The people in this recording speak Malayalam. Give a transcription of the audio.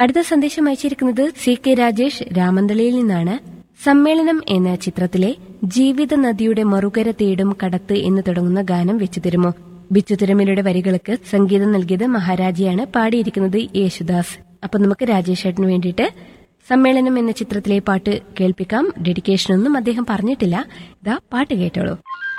അടുത്ത സന്ദേശം അയച്ചിരിക്കുന്നത് CK രാജേഷ് രാമന്തളിയിൽ നിന്നാണ്. സമ്മേളനം എന്ന ചിത്രത്തിലെ ജീവിത നദിയുടെ മറുകര തേടും കടത്ത് എന്ന് തുടങ്ങുന്ന ഗാനം വെച്ചു തരുമോ? ബിച്ചു തിരുമലയുടെ വരികൾക്ക് സംഗീതം നൽകിയത് മഹാരാജയാണ്, പാടിയിരിക്കുന്നത് യേശുദാസ്. അപ്പൊ നമുക്ക് രാജേഷ് ഏട്ടന് വേണ്ടിയിട്ട് സമ്മേളനം എന്ന ചിത്രത്തിലെ പാട്ട് കേൾപ്പിക്കാം. ഡെഡിക്കേഷനൊന്നും അദ്ദേഹം പറഞ്ഞിട്ടില്ല. ഇതാ പാട്ട് കേട്ടോളൂ.